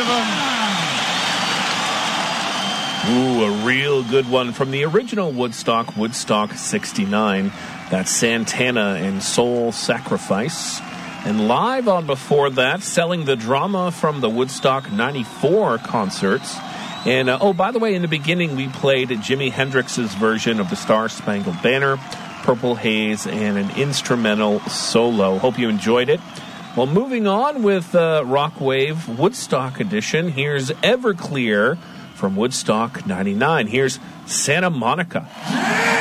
of them. Ooh, a real good one from the original Woodstock 69. That's Santana and Soul Sacrifice. And live on before that, selling the drama from the Woodstock 94 concerts. And, by the way, in the beginning, we played Jimi Hendrix's version of the Star Spangled Banner, Purple Haze, and an instrumental solo. Hope you enjoyed it. Well, moving on with Rockwave Woodstock edition, here's Everclear from Woodstock 99. Here's Santa Monica.